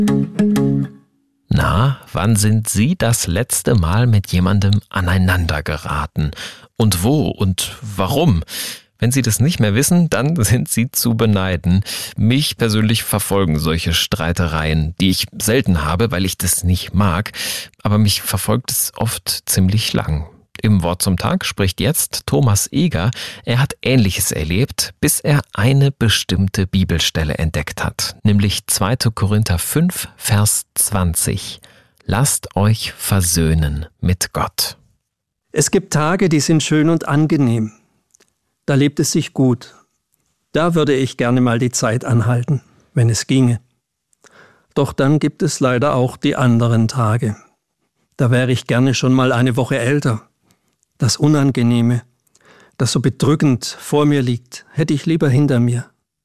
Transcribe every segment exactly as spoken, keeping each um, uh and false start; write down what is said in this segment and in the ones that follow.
Na, wann sind Sie das letzte Mal mit jemandem aneinander geraten? Und wo und warum? Wenn Sie das nicht mehr wissen, dann sind Sie zu beneiden. Mich persönlich verfolgen solche Streitereien, die ich selten habe, weil ich das nicht mag. Aber mich verfolgt es oft ziemlich lang. Im Wort zum Tag spricht jetzt Thomas Eger. Er hat Ähnliches erlebt, bis er eine bestimmte Bibelstelle entdeckt hat, nämlich zweiter Korinther fünf, Vers zwanzig. Lasst euch versöhnen mit Gott. Es gibt Tage, die sind schön und angenehm. Da lebt es sich gut. Da würde ich gerne mal die Zeit anhalten, wenn es ginge. Doch dann gibt es leider auch die anderen Tage. Da wäre ich gerne schon mal eine Woche älter. Das Unangenehme, das so bedrückend vor mir liegt, hätte ich lieber hinter mir.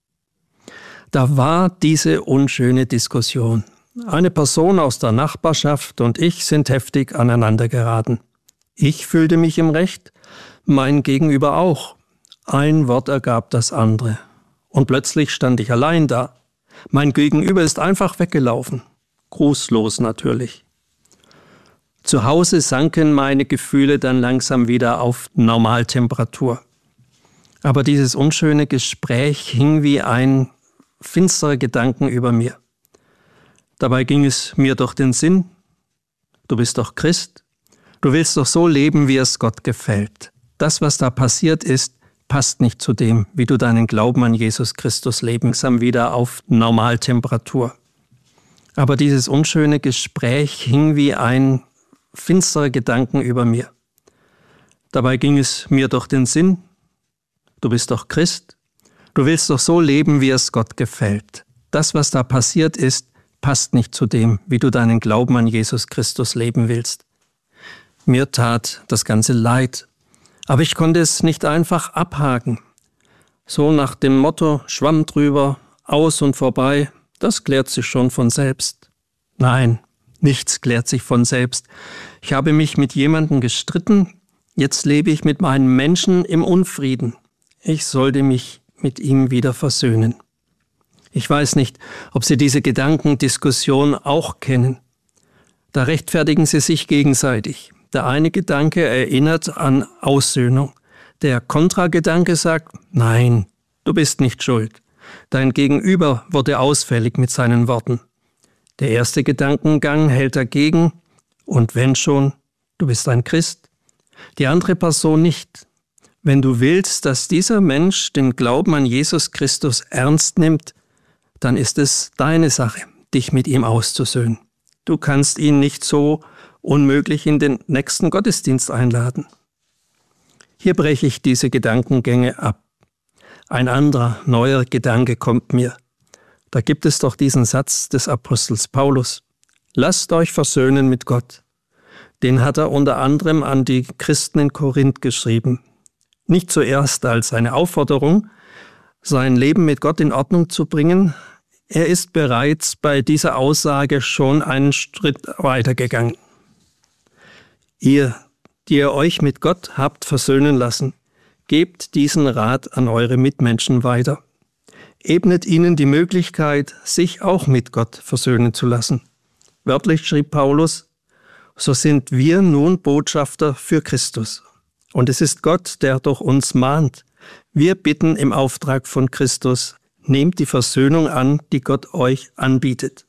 Da war diese unschöne Diskussion. Eine Person aus der Nachbarschaft und ich sind heftig aneinander geraten. Ich fühlte mich im Recht, mein Gegenüber auch. Ein Wort ergab das andere. Und plötzlich stand ich allein da. Mein Gegenüber ist einfach weggelaufen. Grußlos natürlich. Zu Hause sanken meine Gefühle dann langsam wieder auf Normaltemperatur. Aber dieses unschöne Gespräch hing wie ein finsterer Gedanken über mir. Dabei ging es mir durch den Sinn, du bist doch Christ, du willst doch so leben, wie es Gott gefällt. Das, was da passiert ist, passt nicht zu dem, wie du deinen Glauben an Jesus Christus leben, langsam wieder auf Normaltemperatur. Aber dieses unschöne Gespräch hing wie ein finsterer Gedanken über mir. Dabei ging es mir durch den Sinn, du bist doch Christ, du willst doch so leben, wie es Gott gefällt. Das, was da passiert ist, passt nicht zu dem, wie du deinen Glauben an Jesus Christus leben willst. Mir tat das Ganze leid, aber ich konnte es nicht einfach abhaken. So nach dem Motto, Schwamm drüber, aus und vorbei, das klärt sich schon von selbst. Nein, nichts klärt sich von selbst. Ich habe mich mit jemandem gestritten, jetzt lebe ich mit meinen Menschen im Unfrieden. Ich sollte mich mit ihm wieder versöhnen. Ich weiß nicht, ob Sie diese Gedankendiskussion auch kennen. Da rechtfertigen sie sich gegenseitig. Der eine Gedanke erinnert an Aussöhnung. Der Kontragedanke sagt, nein, du bist nicht schuld. Dein Gegenüber wurde ausfällig mit seinen Worten. Der erste Gedankengang hält dagegen, und wenn schon, du bist ein Christ. Die andere Person nicht. Wenn du willst, dass dieser Mensch den Glauben an Jesus Christus ernst nimmt, dann ist es deine Sache, dich mit ihm auszusöhnen. Du kannst ihn nicht so unmöglich in den nächsten Gottesdienst einladen. Hier breche ich diese Gedankengänge ab. Ein anderer, neuer Gedanke kommt mir. Da gibt es doch diesen Satz des Apostels Paulus. Lasst euch versöhnen mit Gott. Den hat er unter anderem an die Christen in Korinth geschrieben. Nicht zuerst als eine Aufforderung, sein Leben mit Gott in Ordnung zu bringen. Er ist bereits bei dieser Aussage schon einen Schritt weitergegangen. Ihr, die ihr euch mit Gott habt versöhnen lassen, gebt diesen Rat an eure Mitmenschen weiter. Ebnet ihnen die Möglichkeit, sich auch mit Gott versöhnen zu lassen. Wörtlich schrieb Paulus, so sind wir nun Botschafter für Christus. Und es ist Gott, der durch uns mahnt. Wir bitten im Auftrag von Christus, nehmt die Versöhnung an, die Gott euch anbietet.